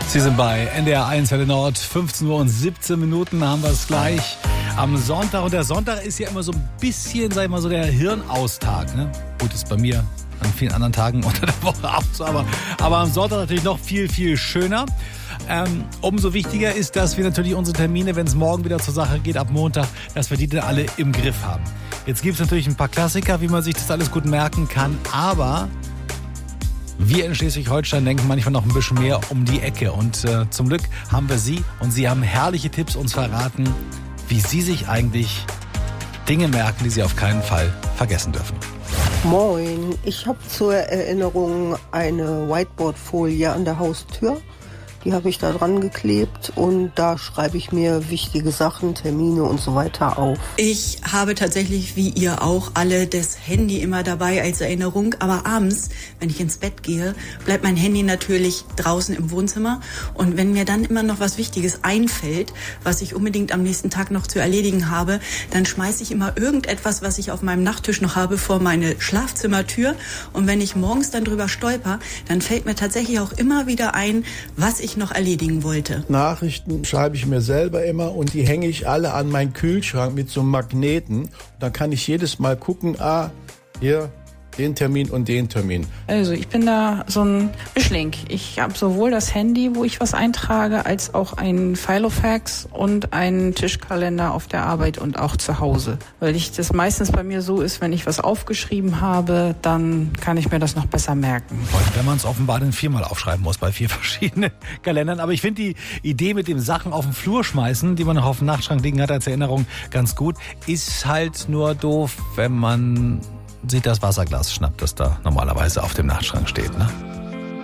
Sie sind bei NDR 1 Welle Nord, 15 Uhr und 17 Minuten haben wir es gleich am Sonntag. Und der Sonntag ist ja immer so ein bisschen, sag ich mal, so der Hirnaustag. Ne? Gut, ist bei mir an vielen anderen Tagen unter der Woche auch so, aber am Sonntag natürlich noch viel, viel schöner. Umso wichtiger ist, dass wir natürlich unsere Termine, wenn es morgen wieder zur Sache geht, ab Montag, dass wir die dann alle im Griff haben. Jetzt gibt es natürlich ein paar Klassiker, wie man sich das alles gut merken kann, aber wir in Schleswig-Holstein denken manchmal noch ein bisschen mehr um die Ecke. Und zum Glück haben wir Sie und Sie haben herrliche Tipps uns verraten, wie Sie sich eigentlich Dinge merken, die Sie auf keinen Fall vergessen dürfen. Moin, ich habe zur Erinnerung eine Whiteboard-Folie an der Haustür. Die habe ich da dran geklebt und da schreibe ich mir wichtige Sachen, Termine und so weiter auf. Ich habe tatsächlich, wie ihr auch, alle das Handy immer dabei als Erinnerung. Aber abends, wenn ich ins Bett gehe, bleibt mein Handy natürlich draußen im Wohnzimmer. Und wenn mir dann immer noch was Wichtiges einfällt, was ich unbedingt am nächsten Tag noch zu erledigen habe, dann schmeiße ich immer irgendetwas, was ich auf meinem Nachttisch noch habe, vor meine Schlafzimmertür. Und wenn ich morgens dann drüber stolper, dann fällt mir tatsächlich auch immer wieder ein, was ich noch erledigen wollte. Nachrichten schreibe ich mir selber immer und die hänge ich alle an meinen Kühlschrank mit so einem Magneten. Dann kann ich jedes Mal gucken, hier den Termin und den Termin. Also ich bin da so ein Mischling. Ich habe sowohl das Handy, wo ich was eintrage, als auch einen Filofax und einen Tischkalender auf der Arbeit und auch zu Hause. Weil das meistens bei mir so ist, wenn ich was aufgeschrieben habe, dann kann ich mir das noch besser merken. Wenn man es offenbar dann 4-mal aufschreiben muss bei 4 verschiedenen Kalendern. Aber ich finde die Idee mit dem Sachen auf den Flur schmeißen, die man noch auf dem Nachtschrank liegen hat als Erinnerung, ganz gut. Ist halt nur doof, wenn man sich das Wasserglas schnappt, das da normalerweise auf dem Nachtschrank steht, ne?